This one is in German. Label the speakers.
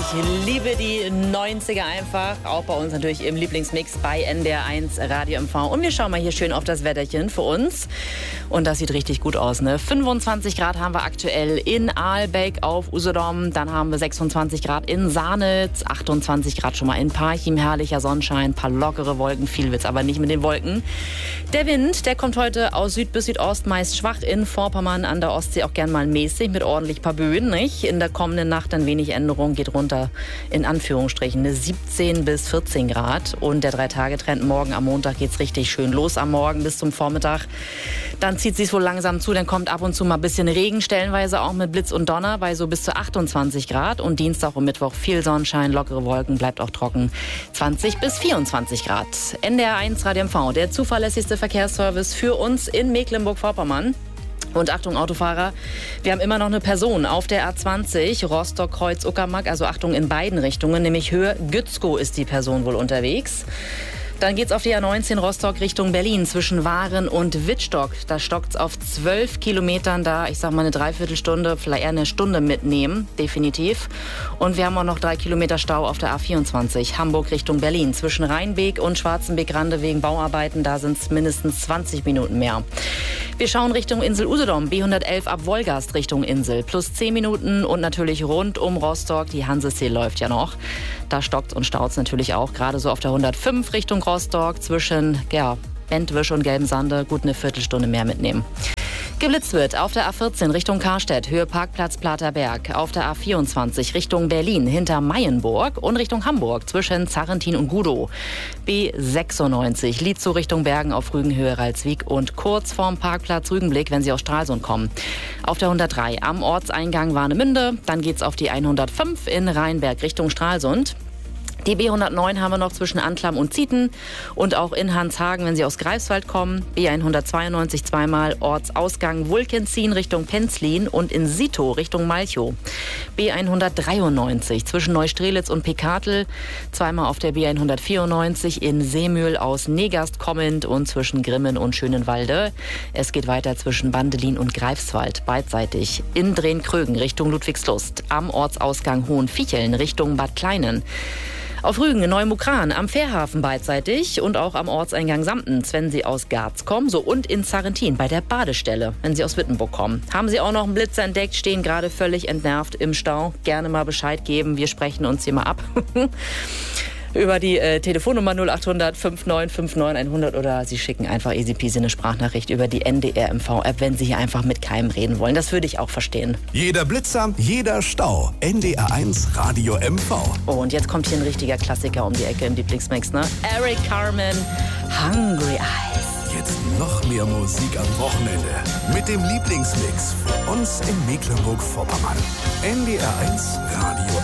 Speaker 1: liebe die 90er einfach. Auch bei uns natürlich im Lieblingsmix bei NDR1 Radio MV. Und wir schauen mal hier schön auf das Wetterchen für uns. Und das sieht richtig gut aus, ne? 25 Grad haben wir aktuell in Aalbeck auf Usedom. Dann haben wir 26 Grad in Sahnitz, 28 Grad schon mal in Parchim. Herrlicher Sonnenschein, paar lockere Wolken. Viel wird's aber nicht mit den Wolken. Der Wind, der kommt heute aus Süd bis Südost, meist schwach in Vorpommern, an der Ostsee auch gern mal mäßig mit ordentlich paar Böen, nicht? In der kommenden Nacht dann wenig Änderung, geht runter in Anführungsstrichen 17 bis 14 Grad. Und der 3-Tage-Trend morgen am Montag geht's richtig schön los am Morgen bis zum Vormittag. Dann zieht sich's wohl langsam zu, dann kommt ab und zu mal ein bisschen Regen, stellenweise auch mit Blitz und Donner bei so bis zu 28 Grad. Und Dienstag und Mittwoch viel Sonnenschein, lockere Wolken, bleibt auch trocken, 20 bis 24 Grad. NDR1 Radio MV, der zuverlässigste Verkehrsservice für uns in Mecklenburg-Vorpommern. Und Achtung Autofahrer, wir haben immer noch eine Person auf der A20, Rostock-Kreuz-Uckermark, also Achtung in beiden Richtungen, nämlich Höhe Gützkow ist die Person wohl unterwegs. Dann geht's auf die A19 Rostock Richtung Berlin zwischen Waren und Wittstock. Da stockt's auf 12 Kilometern, da ich sag mal eine Dreiviertelstunde, vielleicht eher eine Stunde mitnehmen, definitiv. Und wir haben auch noch 3 Kilometer Stau auf der A24 Hamburg Richtung Berlin zwischen Rheinbeek und Schwarzenbeek-Rande wegen Bauarbeiten. Da sind's mindestens 20 Minuten mehr. Wir schauen Richtung Insel Usedom, B111 ab Wolgast Richtung Insel. Plus 10 Minuten und natürlich rund um Rostock. Die Hansesee läuft ja noch. Da stockt's und staut's natürlich auch. Gerade so auf der 105 Richtung Rostock zwischen Bentwisch und Gelbensande. Gut eine Viertelstunde mehr mitnehmen. Geblitzt wird auf der A14 Richtung Karstedt, Höhe Parkplatz Platerberg. Auf der A24 Richtung Berlin hinter Mayenburg und Richtung Hamburg zwischen Zarrentin und Gudow. B96 Lietzow Richtung Bergen auf Rügen, Höhe Ralswiek und kurz vorm Parkplatz Rügenblick, wenn Sie aus Stralsund kommen. Auf der 103 am Ortseingang Warnemünde. Dann geht's auf die 105 in Rheinberg Richtung Stralsund. Die B109 haben wir noch zwischen Anklam und Zieten und auch in Hanshagen, wenn Sie aus Greifswald kommen. B192 zweimal Ortsausgang Wulkenzien Richtung Penzlin und in Sito Richtung Malchow. B193 zwischen Neustrelitz und Pekatel, zweimal auf der B194 in Seemühl aus Negast kommend und zwischen Grimmen und Schönenwalde. Es geht weiter zwischen Bandelin und Greifswald, beidseitig in Drehn-Krögen Richtung Ludwigslust, am Ortsausgang Hohenficheln Richtung Bad Kleinen. Auf Rügen in Neumukran am Fährhafen beidseitig und auch am Ortseingang Samtens, wenn Sie aus Garz kommen, so und in Zarrentin bei der Badestelle, wenn Sie aus Wittenburg kommen. Haben Sie auch noch einen Blitzer entdeckt, stehen gerade völlig entnervt im Stau, gerne mal Bescheid geben, wir sprechen uns hier mal ab. Über die Telefonnummer 0800 59 100 oder Sie schicken einfach easy peasy eine Sprachnachricht über die NDR MV-App, wenn Sie hier einfach mit keinem reden wollen. Das würde ich auch verstehen.
Speaker 2: Jeder Blitzer, jeder Stau. NDR1 Radio MV.
Speaker 1: Oh, und jetzt kommt hier ein richtiger Klassiker um die Ecke im Lieblingsmix, ne? Eric Carmen, Hungry Eyes.
Speaker 2: Jetzt noch mehr Musik am Wochenende. Mit dem Lieblingsmix für uns in Mecklenburg-Vorpommern. NDR1 Radio